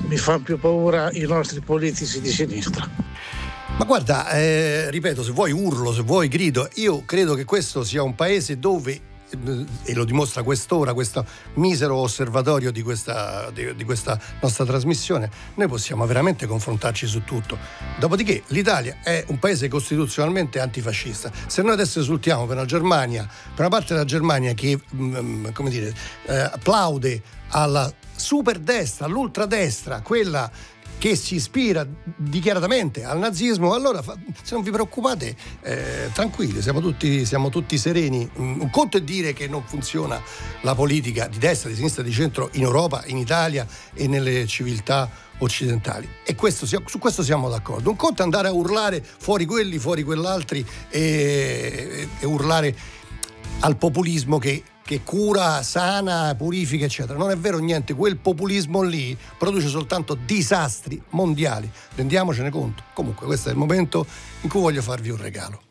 mi fanno più paura i nostri politici di sinistra. Ma guarda, ripeto, se vuoi urlo, se vuoi grido, io credo che questo sia un paese dove, e lo dimostra quest'ora, questo misero osservatorio di questa nostra trasmissione, noi possiamo veramente confrontarci su tutto. Dopodiché l'Italia è un paese costituzionalmente antifascista. Se noi adesso esultiamo per una parte della Germania che applaude alla superdestra, all'ultradestra, quella che si ispira dichiaratamente al nazismo, allora se non vi preoccupate, tranquilli, siamo tutti sereni. Un conto è dire che non funziona la politica di destra, di sinistra, di centro in Europa, in Italia e nelle civiltà occidentali, e su questo siamo d'accordo. Un conto è andare a urlare fuori quelli, fuori quell'altri e urlare al populismo che cura, sana, purifica, eccetera. Non è vero niente, quel populismo lì produce soltanto disastri mondiali, rendiamocene conto. Comunque questo è il momento in cui voglio farvi un regalo.